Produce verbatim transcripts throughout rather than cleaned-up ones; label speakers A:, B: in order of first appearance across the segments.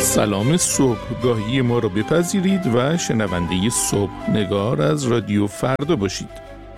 A: سلام صبحگاهی ما رو بپذیرید و شنونده صبحنگار از رادیو فردا باشید.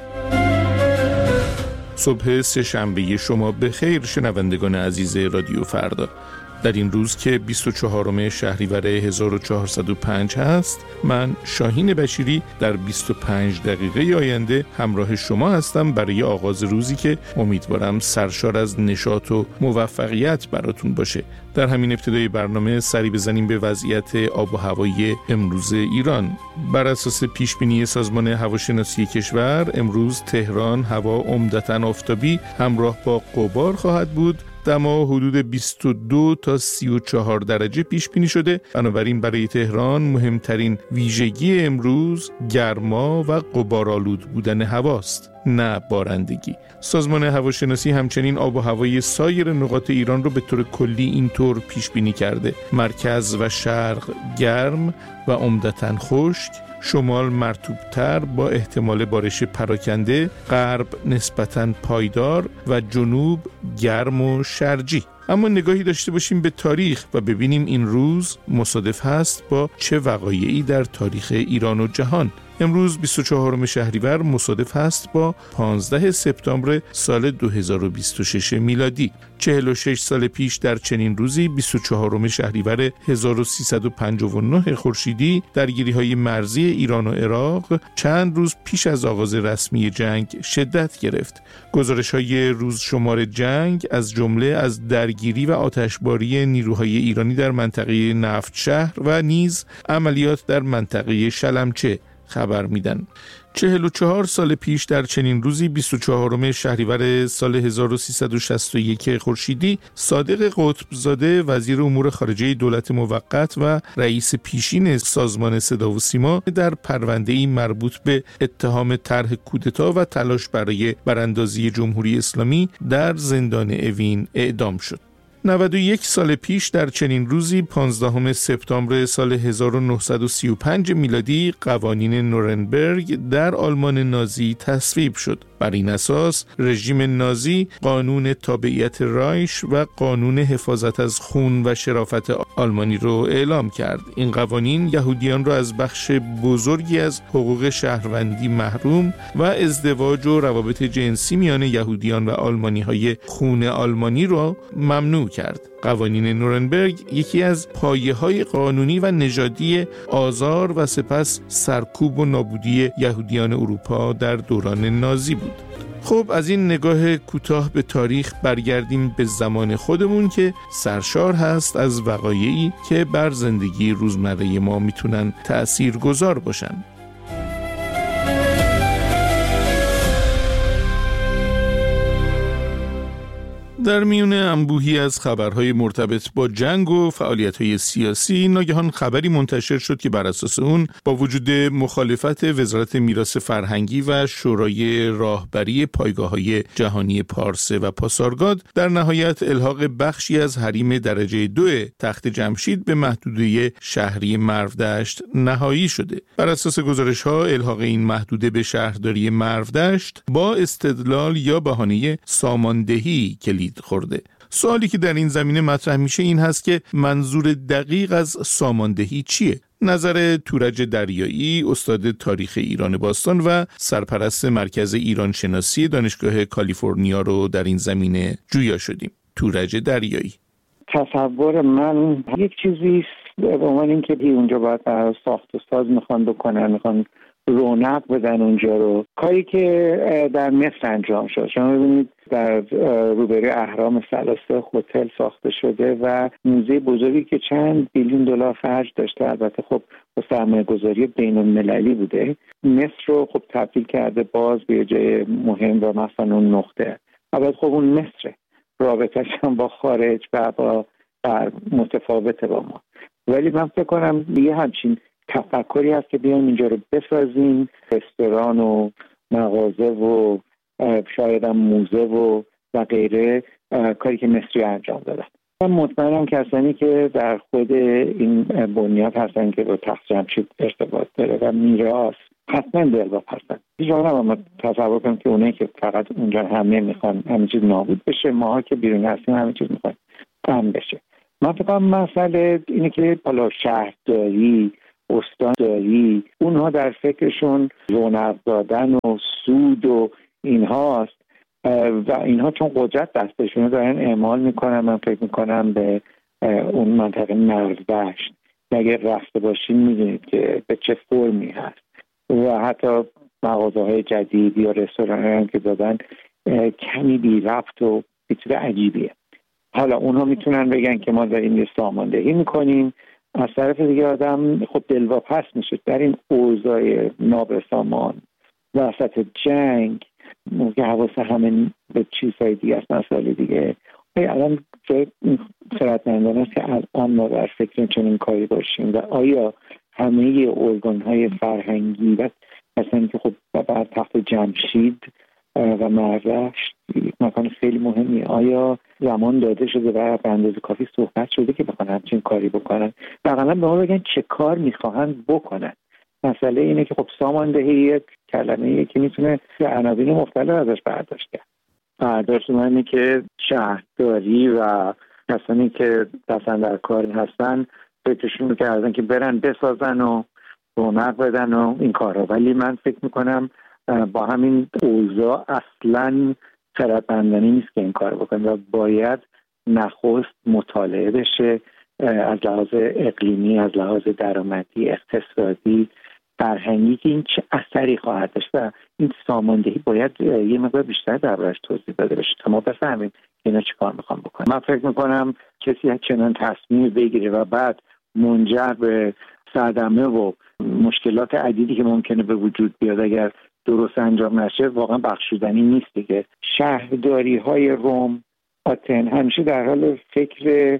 A: صبح سه‌شنبه شما بخیر شنوندگان عزیز رادیو فردا. در این روز که بیست و چهارم شهریور هزار و چهارصد و پنج هست، من شاهین بشیری در بیست و پنج دقیقه آینده همراه شما هستم برای آغاز روزی که امیدوارم سرشار از نشاط و موفقیت براتون باشه. در همین ابتدای برنامه سری بزنیم به وضعیت آب و هوایی امروز ایران. بر اساس پیشبینی سازمان هواشناسی کشور، امروز تهران هوا عمدتاً آفتابی همراه با غبار خواهد بود. دما حدود بیست و دو تا سی و چهار درجه پیش بینی شده. بنابراین برای تهران مهمترین ویژگی امروز گرما و غبارآلود بودن هواست، نه بارندگی. سازمان هواشناسی همچنین آب و هوای سایر نقاط ایران رو به طور کلی اینطور پیش بینی کرده: مرکز و شرق گرم و عمدتاً خشک، شمال مرطوب‌تر با احتمال بارش پراکنده، غرب نسبتاً پایدار و جنوب گرم و شرجی. اما نگاهی داشته باشیم به تاریخ و ببینیم این روز مصادف هست با چه وقایعی در تاریخ ایران و جهان. امروز بیست و چهارم شهریور مصادف هست با پانزده سپتامبر سال دو هزار و بیست و شش میلادی. چهل و شش سال پیش در چنین روزی بیست و چهارم شهریور هزار و سیصد و پنجاه و نه خورشیدی درگیری‌های مرزی ایران و عراق چند روز پیش از آغاز رسمی جنگ شدت گرفت. گزارش‌های روز شمار جنگ از جمله از درگیری و آتشباری نیروهای ایرانی در منطقه نفت شهر و نیز عملیات در منطقه شلمچه خبر میدن. چهل و چهار سال پیش در چنین روزی بیست و چهارم شهریور سال هزار و سیصد و شصت و یک خورشیدی، صادق قطبزاده وزیر امور خارجه دولت موقت و رئیس پیشین سازمان صدا و سیما در پرونده‌ای مربوط به اتهام طرح کودتا و تلاش برای براندازی جمهوری اسلامی در زندان اوین اعدام شد. نود و یک سال پیش در چنین روزی پانزدهم سپتامبر سال هزار و نهصد و سی و پنج میلادی قوانین نورنبرگ در آلمان نازی تصویب شد. بر این اساس رژیم نازی قانون تابعیت رایش و قانون حفاظت از خون و شرافت آلمانی رو اعلام کرد. این قوانین یهودیان را از بخش بزرگی از حقوق شهروندی محروم و ازدواج و روابط جنسی میان یهودیان و آلمانی‌های خون آلمانی را ممنوع کرد. قوانین نورنبرگ یکی از پایه‌های قانونی و نژادی آزار و سپس سرکوب و نابودی یهودیان اروپا در دوران نازی بود. خب از این نگاه کوتاه به تاریخ برگردیم به زمان خودمون که سرشار هست از وقایعی که بر زندگی روزمره ما میتونن تأثیرگذار باشن. در میون انبوهی از خبرهای مرتبط با جنگ و فعالیت‌های سیاسی، ناگهان خبری منتشر شد که بر اساس اون با وجود مخالفت وزارت میراث فرهنگی و شورای راهبری پایگاه‌های جهانی پارسه و پاسارگاد، در نهایت الحاق بخشی از حریم درجه دو تخت جمشید به محدوده شهری مرودشت نهایی شده. بر اساس گزارش‌ها الحاق این محدوده به شهرداری مرودشت با استدلال یا بهانه ساماندهی کلید خورده. سوالی که در این زمینه مطرح میشه این هست که منظور دقیق از ساماندهی چیه؟ نظر تورج دریایی، استاد تاریخ ایران باستان و سرپرست مرکز ایران شناسی دانشگاه کالیفرنیا رو در این زمینه جویا شدیم. تورج دریایی:
B: تصور من یک چیزی به عنوان اینکه اونجا باید ساخت و ساز میخوان بکنن، میخوان رونق بدن اونجا رو، کاری که در مصر انجام شد. شما ببینید در روبروی اهرام ثلاثه هتل ساخته شده و موزه بزرگی که چند بیلیون دلار خرج داشته، البته خب با سرمایه‌گذاری بین‌المللی بوده، مصر رو خب تبدیل کرده باز به جای مهم و مثلا اون نقطه. البته خب اون مصر رابطه‌اش هم با خارج و با متفاوته با ما، ولی من فکر کنم یه همچین تفکری هست که بیایم اینجا رو بسازیم، رستوران و مغازه و شاید هم موزه و و غیره، کاری که مصری انجام دادن. من مطمئنم کسانی که در خود این بنیاد هستن که با تخت جمشید ارتباط داره و میراث حتما دلواپس هستن. هیچ وقت نباید تصور کنم که اونایی که فقط اونجا همه میخوان همه چیز نابود بشه، ماها که بیرون هستیم همه چیز میخوان کم بشه. من فکر کنم مسئله اینه که حالا شهرداری، استانداری، اونها در فکرشون رونق دادن و سود و اینهاست و اینها چون قدرت دستشونه دارن اعمال میکنن. من فکر میکنم به اون منطقه نردشت اگر رفته باشین میدونید که به چه فرمی هست و حتی مغازه های جدید یا رستوران هم که دادن کمی بی ربط و بیتر عجیبیه. حالا اونها میتونن بگن که ما داریم یه ساماندهی میکنیم، از طرف دیگه آدم خب دلواپس میشه در این اوضاع نابسامان وسط جنگ که حواس همه به چیزهای دیگه است. مسئله دیگه الان جای خردمندان است که الان ما در فکر چنین کاری باشیم و آیا همه ارگان‌های فرهنگی و مثلا که خب بر تخت جمشید و مردشت مکان خیلی مهمی، آیا زمان داده شده و به اندازه کافی صحبت شده که بخوان همچین کاری بکنن؟ واقعا به ما بگن چه کار میخواهند بکنن. مسئله اینه که خب ساماندهی یک کلمه‌ایه که میتونه عناوین مختلف ازش برداشت کرد. برداشت من اینه که شهرداری و کسانی که دستن در کار هستن فکرشون رو کردن که برن بسازن و رونق بدن و این کارا، ولی من فکر میکنم با همین اوضاع اصلاً خردمندانه نیست که این کار بکنیم و باید نخست مطالعه بشه از لحاظ اقلیمی، از لحاظ درآمدی، اقتصادی، فرهنگی که این چه اثری خواهد داشت و این ساماندهی باید یه مقدار بیشتر دربارش توضیح داده بشه تا ما بفهمیم اینا چی کار میخوام بکنم. من فکر میکنم کسی چنان تصمیم بگیره و بعد منجر به صدمه و مشکلات عدیدی که ممکنه به وجود بیاد اگر درست انجام نشه واقعا بخشودنی نیست دیگه. شهرداری های روم، آتن همیشه در حال فکر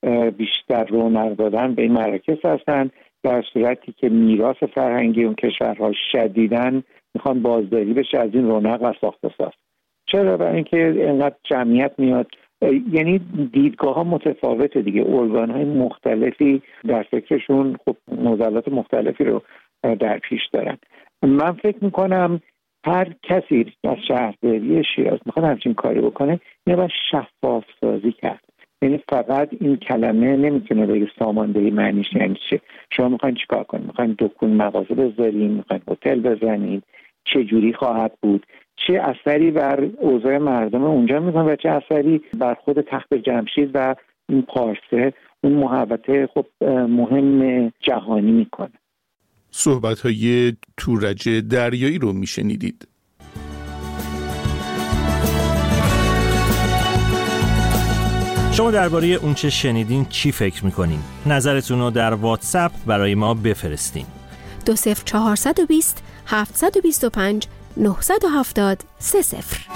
B: بیشتر رونق دادن به این مراکز هستن، در صورتی که میراث فرهنگی اون کشورها شدیداً میخوان بازداری بشه از این رونق و ساخت و ساز. چرا؟ برای اینکه اینقدر جمعیت میاد، یعنی دیدگاه ها متفاوته دیگه، ارگان های مختلفی در فکرشون خب نظرات مختلفی رو در پیش دارن. من فکر میکنم هر کسی از شهرداری شیراز میخواد همچین کاری بکنه باید شفاف سازی کرد. یعنی فقط این کلمه نمیتونه بگه ساماندهی معنیش یعنی چه. شما میخواین چیکار کنید؟ میخواین دکون مغازه بذارین؟ میخواین هتل بزنید؟ چه جوری خواهد بود؟ چه اثری بر اوضاع مردم اونجا میکنه و چه اثری بر خود تخت جمشید و این پارسه، اون محوطه خب مهم جهانی میکنه.
A: صحبت‌های تورج دریایی رو میشنیدید.
C: شما درباره اون چه شنیدین چی فکر میکنین؟ نظرتون رو در واتساپ برای ما بفرستین.
D: دو صفر چهارصد و بیست هفتصد و بیست و پنج نهصد و هفتاد سه صفر.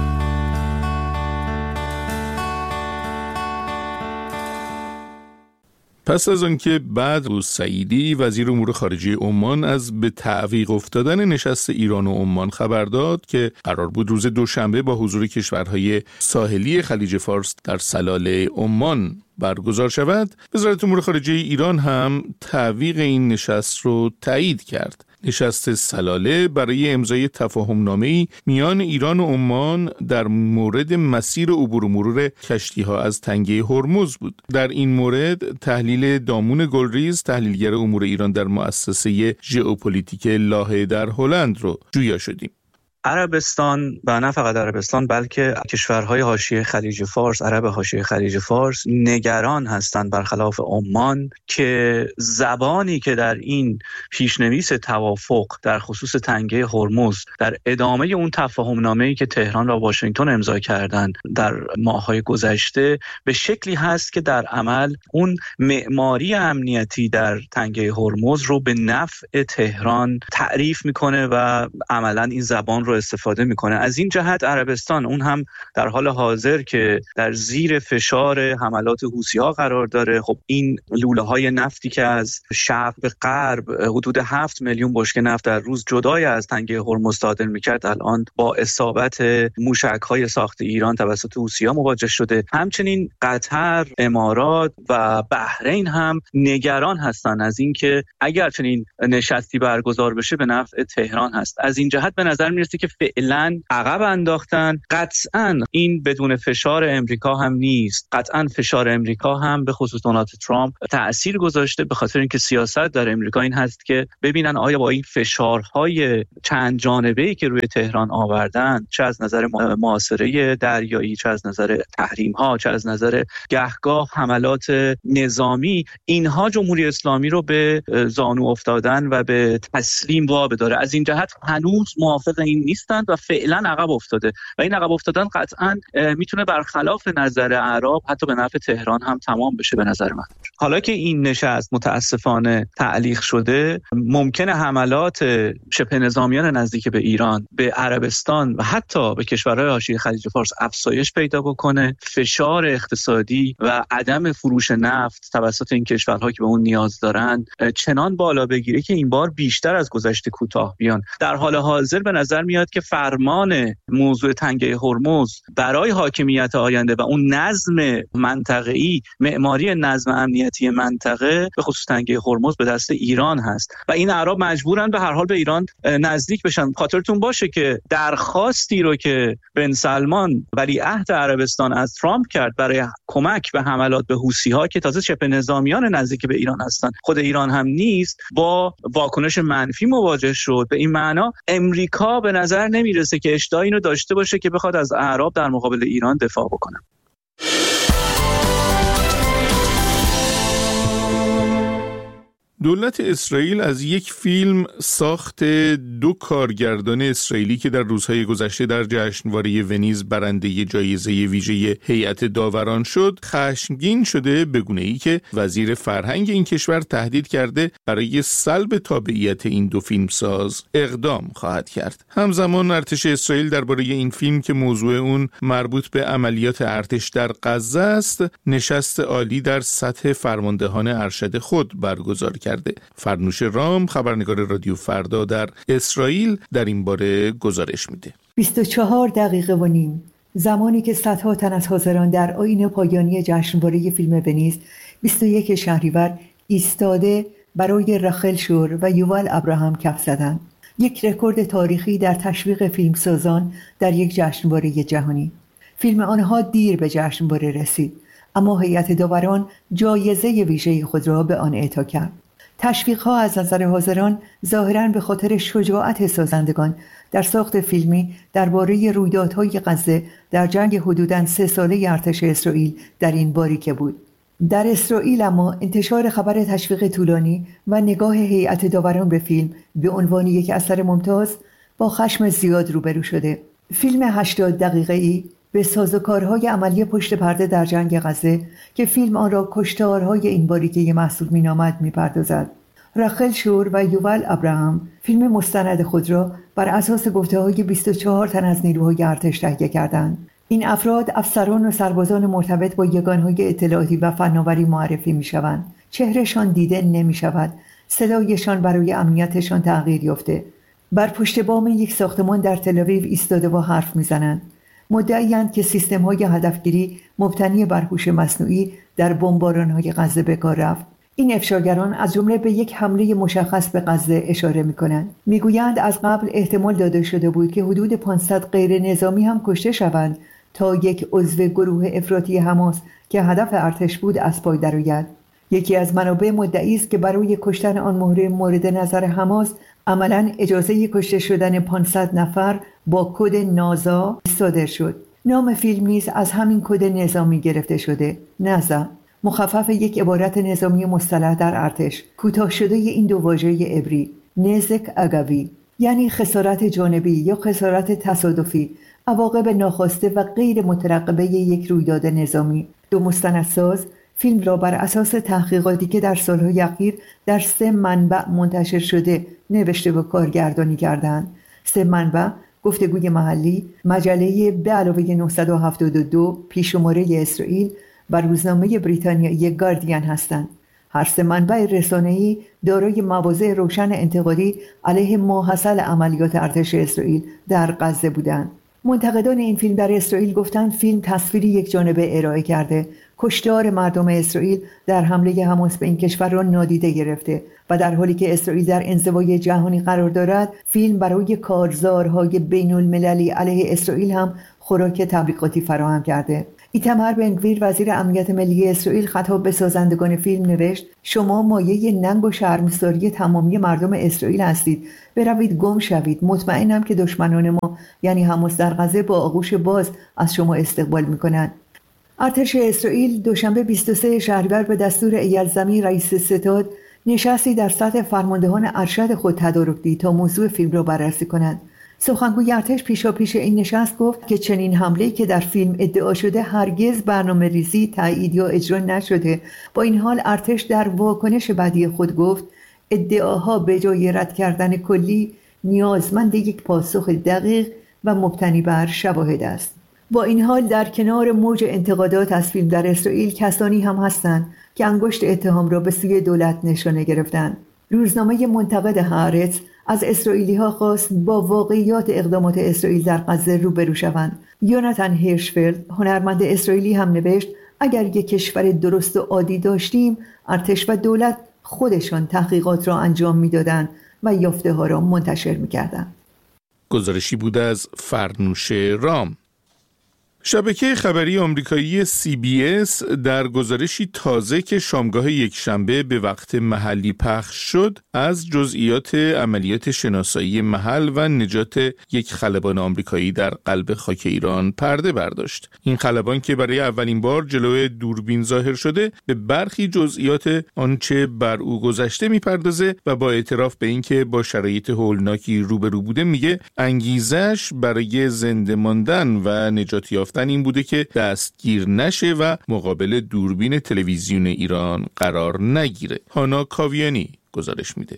A: پس از آنکه بدر السعیدی وزیر امور خارجه عمان از به تعویق افتادن نشست ایران و عمان خبر داد که قرار بود روز دوشنبه با حضور کشورهای ساحلی خلیج فارس در سلاله عمان برگزار شود، وزارت امور خارجه ایران هم تعویق این نشست رو تایید کرد. نشست سلاله برای امضای تفاهم‌نامه‌ای میان ایران و عمان در مورد مسیر عبور و مرور کشتی‌ها از تنگه هرمز بود. در این مورد تحلیل دامون گلریز، تحلیلگر امور ایران در مؤسسه ژئوپلیتیک لاهه در هلند رو جویا شدیم.
E: عربستان و نه فقط عربستان بلکه کشورهای حاشیه خلیج فارس، عرب حاشیه خلیج فارس نگران هستند برخلاف عمان که زبانی که در این پیشنویس توافق در خصوص تنگه هرمز در ادامه اون تفاهم‌نامه‌ای که تهران و واشنگتن امضا کردند در ماه‌های گذشته به شکلی هست که در عمل اون معماری امنیتی در تنگه هرمز رو به نفع تهران تعریف میکنه و عملاً این زبان رو استفاده میکنه. از این جهت عربستان اون هم در حال حاضر که در زیر فشار حملات حوثی‌ها قرار داره، خب این لوله های نفتی که از شرق به غرب حدود هفت میلیون بشکه نفت در روز جدای از تنگه هرمز صادر میکرد، الان با اصابت موشک‌های ساخت ایران توسط حوثی‌ها مواجه شده. همچنین قطر، امارات و بحرین هم نگران هستند از اینکه اگر چنین نشستی برگزار بشه به نفع تهران هست. از این جهت به نظر میرسه که فعلا عقب انداختن. قطعاً این بدون فشار امریکا هم نیست. قطعاً فشار امریکا هم به خصوص دونالد ترامپ تأثیر گذاشته، به خاطر اینکه سیاست در امریکا این هست که ببینن آیا با این فشارهای چند جانبه‌ای که روی تهران آوردن، چه از نظر محاصره دریایی، چه از نظر تحریم‌ها، چه از نظر گهگاه حملات نظامی، اینها جمهوری اسلامی رو به زانو افتادن و به تسلیم وابداره. از این جهت هنوز موافق این نیستند و فعلا عقب افتاده و این عقب افتادن قطعا میتونه برخلاف نظر اعراب حتی به نفع تهران هم تمام بشه به نظر من. حالا که این نشست متاسفانه تعلیق شده، ممکنه حملات شبه نظامیان نزدیک به ایران به عربستان و حتی به کشورهای حاشیه خلیج فارس افزایش پیدا بکنه. فشار اقتصادی و عدم فروش نفت توسط این کشورها که به اون نیاز دارن چنان بالا بگیره که این بار بیشتر از گذشته کوتاه بیان. در حال حاضر به نظر میاد که فرمان موضوع تنگه هرمز برای حاکمیت آینده و اون نظم منطقه‌ای، معماری نظم امنیتی منطقه به خصوص تنگه هرمز به دست ایران هست و این اعراب مجبورن به هر حال به ایران نزدیک بشن. خاطرتون باشه که درخواستی رو که بن سلمان ولیعهد عربستان از ترامپ کرد برای کمک به حملات به حوثی‌ها که تازه شبه نظامیان نزدیک به ایران هستن، خود ایران هم نیست، با واکنش منفی مواجه شد. به این معنا امریکا به نظر نمیرسه که اشتها اینو داشته باشه که بخواد از اعراب در مقابل ایران دفاع بکنه.
A: دولت اسرائیل از یک فیلم ساخت دو کارگردان اسرائیلی که در روزهای گذشته در جشنواره ونیز برنده جایزه ویژه هیئت داوران شد خشمگین شده، به گونه‌ای که وزیر فرهنگ این کشور تهدید کرده برای سلب تابعیت این دو فیلمساز اقدام خواهد کرد. همزمان ارتش اسرائیل درباره این فیلم که موضوع اون مربوط به عملیات ارتش در غزه است، نشست عالی در سطح فرماندهان ارشد خود برگزار کرد. فرنوش رام، خبرنگار رادیو فردا در اسرائیل، در این باره گزارش میده.
F: بیست و چهار دقیقه و نیم زمانی که صدها تن از حاضران در آیین پایانی جشنواره فیلم ونیز بیست و یک شهریور ایستاده برای رخل شور و یوول ابراهام کف زدند. یک رکورد تاریخی در تشویق فیلمسازان در یک جشنواره جهانی. فیلم آنها دیر به جشنواره رسید، اما هیئت داوران جایزه ویژه خود را به آن اعطا کرد. تشویق‌ها از نظر حاضران ظاهراً به خاطر شجاعت سازندگان در ساخت فیلمی درباره رویدادهای غزه در جنگ حدوداً سه ساله ارتش اسرائیل در این باریکه بود. در اسرائیل اما انتشار خبر تشویق طولانی و نگاه هیئت داوران به فیلم به عنوان یک اثر ممتاز با خشم زیاد روبرو شده. فیلم هشتاد دقیقه‌ای به سازوکارهای عملی پشت پرده در جنگ غزه که فیلم آن را کشتارهای این باریکه محسوب می‌نامد می‌پردازد. رخل شور و یوول ابراهام فیلم مستند خود را بر اساس گفته‌های بیست و چهار تن از نیروهای ارتش تهیه کردند. این افراد افسران و سربازان مرتبط با یگانهای اطلاعاتی و فناوری معرفی می‌شوند. چهرهشان دیده نمی‌شود، صدایشان برای امنیتشان تغییر یافته. بر پشت بام یک ساختمان در تل‌آویو ایستاده و حرف می‌زنند. مدعی‌اند که سیستم‌های هدفگیری مبتنی بر هوش مصنوعی در بمباران‌های غزه به کار رفت. این افشاگران از جمله به یک حمله مشخص به غزه اشاره می‌کنند. می‌گویند از قبل احتمال داده شده بود که حدود پانصد غیر نظامی هم کشته شوند تا یک عضو گروه افراطی حماس که هدف ارتش بود از پای درآید. یکی از منابع مدعی است که برای کشتن آن مهره مورد نظر حماس عملاً اجازه کشته شدن پانصد نفر با کد نازا صادر شد. نام فیلم نیز از همین کد نظامی گرفته شده، نازا، مخفف یک عبارت نظامی مصطلح در ارتش، کوتاه شده این دو واژه عبری، نزک اگوی، یعنی خسارت جانبی یا خسارت تصادفی، عواقب ناخواسته و غیر مترقبه یک رویداد نظامی. دو مستندساز فیلم را بر اساس تحقیقاتی که در سالهای اخیر در سه منبع منتشر شده نوشته و کارگردانی کردند. سه منبع گفتگوی محلی، مجله به علاوه نهصد و هفتاد و دو پیش‌شماره اسرائیل و روزنامه بریتانیایی گاردین هستند. هر سه منبع رسانه‌ای دارای مواضع روشن انتقادی علیه ماحصل عملیات ارتش اسرائیل در غزه بودند. منتقدان این فیلم در اسرائیل گفتند فیلم تصویری یک جانبه ارائه کرده، کشتار مردم اسرائیل در حمله حماس به این کشور را نادیده گرفته و در حالی که اسرائیل در انزوای جهانی قرار دارد، فیلم برای کارزارهای بین المللی علیه اسرائیل هم خوراک تبلیغاتی فراهم کرده. ایتمر بن-گویر وزیر امنیت ملی اسرائیل خطاب به سازندگان فیلم نوشت: شما مایه ننگ و شرمساری تمامی مردم اسرائیل هستید. بروید گم شوید. مطمئنم که دشمنان ما یعنی حماس در غزه با آغوش باز از شما استقبال می‌کنند. ارتش اسرائیل دوشنبه بیست و سوم شهریور به دستور ایل زمیر رئیس ستاد نشستی در سطح فرماندهان ارشد خود تدارک دید تا موضوع فیلم را بررسی کنند. سخنگوی ارتش پیشاپیش این نشست گفت که چنین حمله‌ای که در فیلم ادعا شده هرگز برنامه ریزی، تایید یا اجرا نشده. با این حال ارتش در واکنش بعدی خود گفت ادعاها به جای رد کردن کلی نیازمند یک پاسخ دقیق و مبتنی بر شواهد است. با این حال در کنار موج انتقادات از فیلم در اسرائیل کسانی هم هستند که انگشت اتهام را به سوی دولت نشانه گرفتند. روزنامه منتقد هآرتز از اسرائیلی‌ها خواست با واقعیات اقدامات اسرائیل در غزه روبرو شوند. یوناتان هیرشفلد هنرمند اسرائیلی هم نوشت: اگر یک کشور درست و عادی داشتیم، ارتش و دولت خودشان تحقیقات را انجام می‌دادند و یافته‌ها را منتشر می‌کردند.
A: گزارشی بود از فرنوش رام. شبکه خبری آمریکایی سی بی اس در گزارشی تازه که شامگاه یکشنبه به وقت محلی پخش شد از جزئیات عملیات شناسایی محل و نجات یک خلبان آمریکایی در قلب خاک ایران پرده برداشت. این خلبان که برای اولین بار جلوی دوربین ظاهر شده به برخی جزئیات آنچه بر او گذشته میپردازه و با اعتراف به اینکه با شرایط هولناکی روبرو بوده میگه انگیزش برای زنده ماندن و نجات یافتن این بوده که دستگیر نشه و مقابل دوربین تلویزیون ایران قرار نگیره. هانا کاویانی گزارش میده.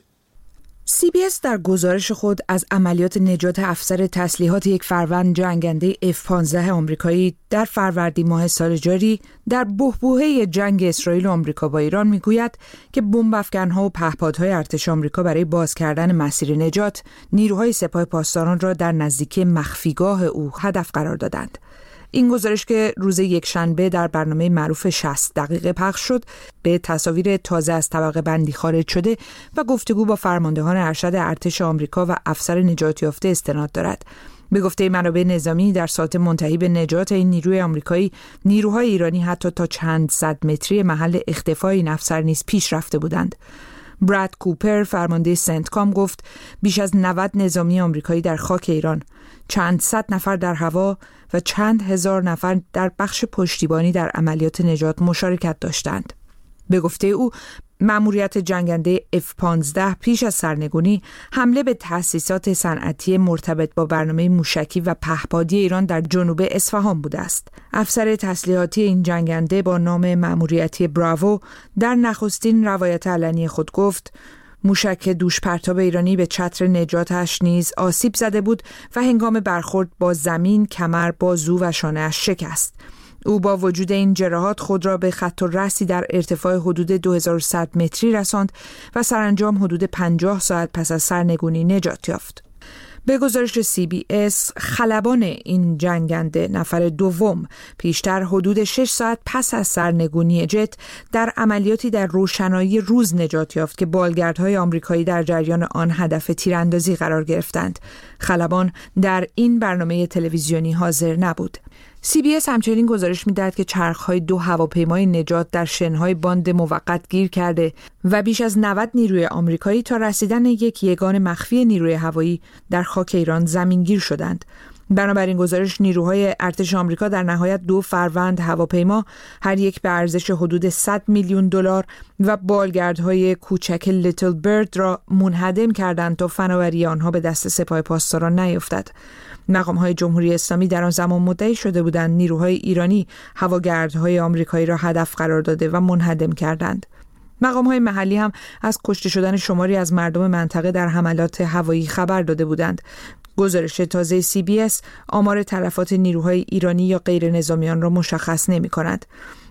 G: سی بی اس در گزارش خود از عملیات نجات افسر تسلیحات یک فروند جنگنده اف پانزده آمریکایی در فروردین ماه سال جاری در بحبوحه جنگ اسرائیل و آمریکا با ایران میگوید که بمب افکن‌ها و پهپادهای ارتش آمریکا برای باز کردن مسیر نجات نیروهای سپاه پاسداران را در نزدیکی مخفیگاه او هدف قرار دادند. این گزارش که روز یکشنبه در برنامه معروف شصت دقیقه پخش شد به تصاویر تازه از طبقه بندی خارج شده و گفتگو با فرماندهان ارشد ارتش آمریکا و افسر نجات یافته استناد دارد. به گفته منابع نظامی در ساعت منتهی به نجات این نیروی آمریکایی، نیروهای ایرانی حتی تا چند صد متری محل اختفای این افسر نیز پیش رفته بودند. براد کوپر فرمانده سنتکام گفت بیش از نود نظامی آمریکایی در خاک ایران، چند صد نفر در هوا و چند هزار نفر در بخش پشتیبانی در عملیات نجات مشارکت داشتند. به گفته او مأموریت جنگنده اف پانزده پیش از سرنگونی حمله به تأسیسات صنعتی مرتبط با برنامه موشکی و پهپادی ایران در جنوب اصفهان بوده است. افسر تسلیحاتی این جنگنده با نام مأموریتی براوو در نخستین روایت علنی خود گفت موشک دوش پرتاب ایرانی به چتر نجاتش نیز آسیب زده بود و هنگام برخورد با زمین کمر، بازو و شانه‌اش شکست. او با وجود این جراحات خود را به خط الرأسی در ارتفاع حدود دو هزار و صد متری رساند و سرانجام حدود پنجاه ساعت پس از سرنگونی نجات یافت. به گزارش سی بی اس، خلبان این جنگنده نفر دوم پیشتر حدود شش ساعت پس از سرنگونی جت در عملیاتی در روشنایی روز نجات یافت که بالگردهای آمریکایی در جریان آن هدف تیراندازی قرار گرفتند. خلبان در این برنامه تلویزیونی حاضر نبود. سی بی اس همچنین گزارش می‌دهد که چرخ‌های دو هواپیمای نجات در شن‌های باند موقت گیر کرده و بیش از نود نیروی آمریکایی تا رسیدن یک یگان مخفی نیروی هوایی در خاک ایران زمینگیر شدند. بنابراین گزارش نیروهای ارتش آمریکا در نهایت دو فروند هواپیما هر یک به ارزش حدود صد میلیون دلار و بالگردهای کوچک لیتل برد را منهدم کردند تا فناوری آنها به دست سپاه پاسداران نیفتد. مقام‌های جمهوری اسلامی در آن زمان مدعی شده بودند نیروهای ایرانی هواگردهای آمریکایی را هدف قرار داده و منهدم کردند. مقام‌های محلی هم از کشته شدن شماری از مردم منطقه در حملات هوایی خبر داده بودند. گزارش تازه سی بی اس آمار تلفات نیروهای ایرانی یا غیر نظامیان را مشخص نمی‌کند.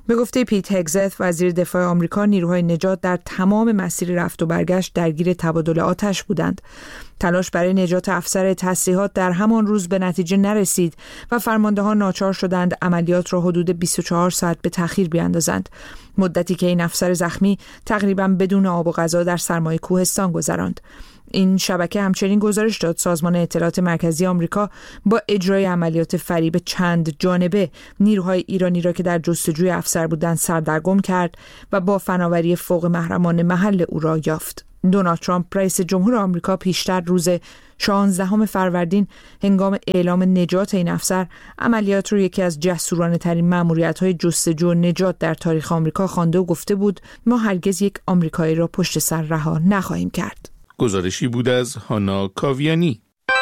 G: به گفته پیت هگزت وزیر دفاع آمریکا، نیروهای نجات در تمام مسیر رفت و برگشت درگیر تبادل آتش بودند. تلاش برای نجات افسر تسلیحات در همان روز به نتیجه نرسید و فرماندهان ناچار شدند عملیات را حدود بیست و چهار ساعت به تأخیر بیاندازند، مدتی که این افسر زخمی تقریباً بدون آب و غذا در سرمای کوهستان گذراند. این شبکه همچنین گزارش داد سازمان اطلاعات مرکزی آمریکا با اجرای عملیات فریب چند جانبه نیروهای ایرانی را که در جستجوی افسر بودند سردرگم کرد و با فناوری فوق محرمانه محل او را یافت. دونالد ترامپ رئیس جمهور آمریکا پیشتر روز شانزدهم فروردین هنگام اعلام نجات این افسر عملیات را یکی از جسورانه ترین مأموریت‌های جستجو و نجات در تاریخ آمریکا خوانده و گفته بود ما هرگز یک آمریکایی را پشت سر رها نخواهیم کرد.
A: گزارشی بود از هانا کاویانی.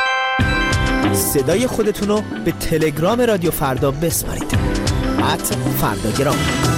H: صدای خودتون رو به تلگرام رادیو فردا بسپارید. ات فرداگرام.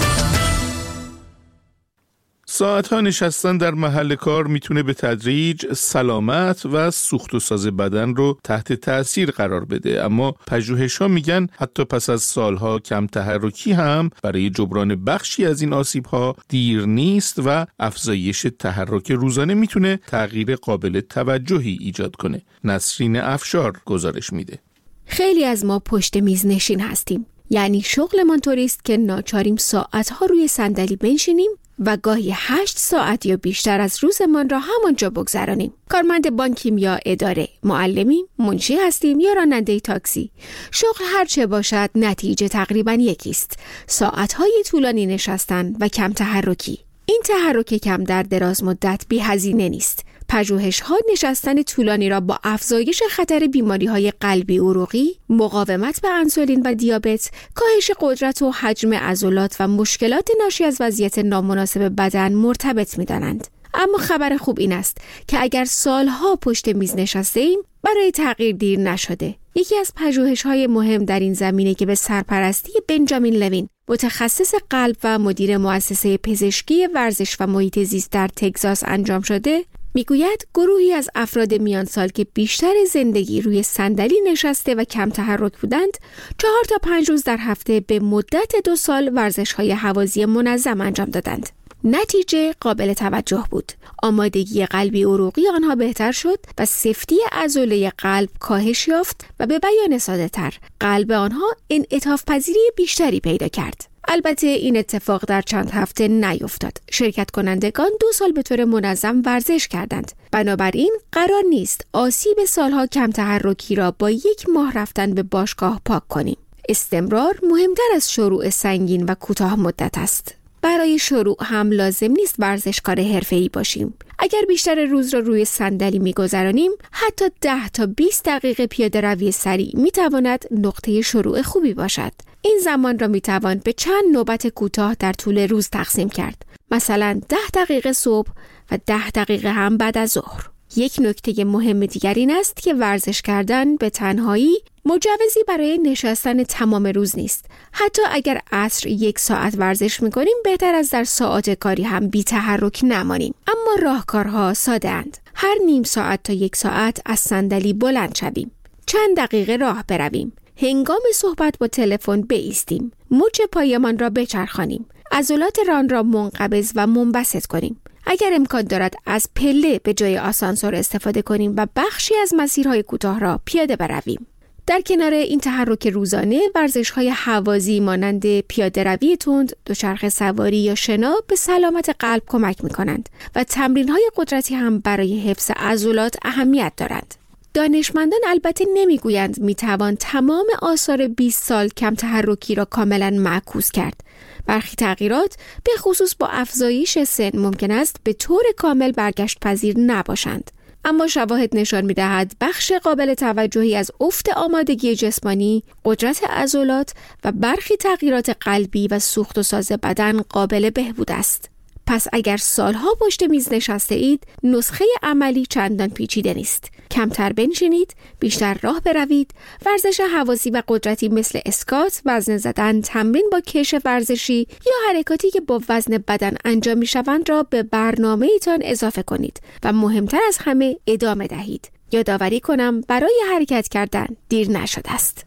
A: ساعتها نشستن در محل کار میتونه به تدریج سلامت و سوخت و ساز بدن رو تحت تأثیر قرار بده، اما پژوهش‌ها میگن حتی پس از سالها کم تحرکی هم برای جبران بخشی از این آسیب‌ها دیر نیست و افزایش تحرک روزانه میتونه تغییر قابل توجهی ایجاد کنه. نسرین افشار گزارش میده.
D: خیلی از ما پشت میز نشین هستیم، یعنی شغلمان طوریست که ناچاریم ساعتها روی صندلی بنشینیم و گاهی هشت ساعت یا بیشتر از روزمان را همانجا بگذرانیم. کارمند بانکیم یا اداره، معلمیم، منشی هستیم یا راننده تاکسی. شغل هر چه باشد نتیجه تقریباً یکیست: ساعتهای طولانی نشستن و کم تحرکی. این تحرک کم در دراز مدت بی هزینه نیست. پژوهش‌ها نشستن طولانی را با افزایش خطر بیماری‌های قلبی عروقی، مقاومت به انسولین و دیابت، کاهش قدرت و حجم عضلات و مشکلات ناشی از وضعیت نامناسب بدن مرتبط می‌دانند. اما خبر خوب این است که اگر سالها پشت میز نشسته‌ایم، برای تغییر دیر نشده. یکی از پژوهش‌های مهم در این زمینه که به سرپرستی بنجامین لوین، متخصص قلب و مدیر مؤسسه پزشکی ورزش و محیط زیست در تگزاس انجام شده، میگوید گروهی از افراد میان سال که بیشتر زندگی روی صندلی نشسته و کم تحرک بودند، چهار تا پنج روز در هفته به مدت دو سال ورزش‌های هوازی منظم انجام دادند. نتیجه قابل توجه بود. آمادگی قلبی عروقی آنها بهتر شد و سفتی عضله قلب کاهش یافت و به بیان ساده‌تر قلب آنها انعطاف پذیری بیشتری پیدا کرد. البته این اتفاق در چند هفته نیفتاد. شرکت کنندگان دو سال به طور منظم ورزش کردند. بنابراین قرار نیست آسیب سالها کم تحرکی را با یک ماه رفتن به باشگاه پاک کنیم. استمرار مهمتر از شروع سنگین و کوتاه مدت است. برای شروع هم لازم نیست ورزشکار حرفه‌ای باشیم. اگر بیشتر روز را روی صندلی می‌گذرانیم، حتی ده تا بیست دقیقه پیاده روی سریع می‌تواند نقطه شروع خوبی باشد. این زمان را می‌توان به چند نوبت کوتاه در طول روز تقسیم کرد. مثلا ده دقیقه صبح و ده دقیقه هم بعد از ظهر. یک نکته مهم دیگر این است که ورزش کردن به تنهایی مجوزی برای نشستن تمام روز نیست. حتی اگر عصر یک ساعت ورزش می‌کنیم، بهتر از در ساعات کاری هم بی تحرک نمانیم. اما راهکارها ساده اند. هر نیم ساعت تا یک ساعت از صندلی بلند شویم. چند دقیقه راه برویم. هنگام صحبت با تلفن بایستیم. مچ پایمان را بچرخانیم. عضلات ران را منقبض و منبسط کنیم. اگر امکان دارد از پله به جای آسانسور استفاده کنیم و بخشی از مسیرهای کوتاه را پیاده برویم. در کنار این تحرک روزانه، ورزش‌های هوازی مانند پیاده‌روی تند، دوچرخه سواری یا شنا به سلامت قلب کمک می‌کنند و تمرین‌های قدرتی هم برای حفظ عضلات اهمیت دارند. دانشمندان البته نمیگویند میتوان تمام آثار بیست سال کم تحرکی را کاملا معکوس کرد. برخی تغییرات به خصوص با افزایش سن ممکن است به طور کامل برگشت پذیر نباشند. اما شواهد نشان می‌دهد بخش قابل توجهی از افت آمادگی جسمانی، قدرت عضلات و برخی تغییرات قلبی و سوخت و ساز بدن قابل بهبود است. پس اگر سالها پشت میز نشسته اید، نسخه عملی چندان پیچیده نیست. کمتر بنشینید، بیشتر راه بروید، ورزش هوازی و قدرتی مثل اسکات، وزن زدن، تمرین با کش ورزشی یا حرکاتی که با وزن بدن انجام می‌شوند را به برنامه‌تان اضافه کنید و مهمتر از همه ادامه دهید. یادآوری کنم برای حرکت کردن دیر نشده است.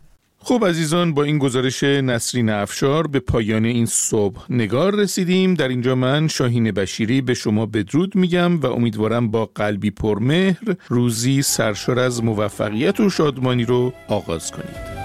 A: خب عزیزان، با این گزارش نسرین افشار به پایان این صبح نگار رسیدیم. در اینجا من شاهین بشیری به شما بدرود میگم و امیدوارم با قلبی پرمهر روزی سرشار از موفقیت و شادمانی رو آغاز کنید.